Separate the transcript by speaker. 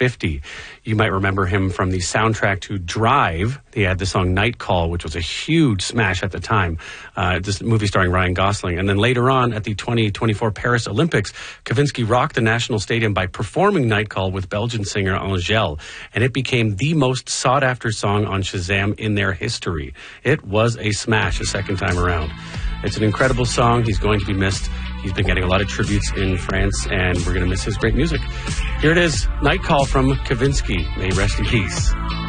Speaker 1: 50. You might remember him from the soundtrack to Drive. He had the song Night Call, which was a huge smash at the time. This movie starring Ryan Gosling. And then later on at the 2024 Paris Olympics, Kavinsky rocked the National Stadium by performing Night Call with Belgian singer Angèle. And it became the most sought-after song on Shazam in their history. It was a smash a second time around. It's an incredible song. He's going to be missed. He's been getting a lot of tributes in France, and we're going to miss his great music. Here it is, Night Call from Kavinsky. May he rest in peace.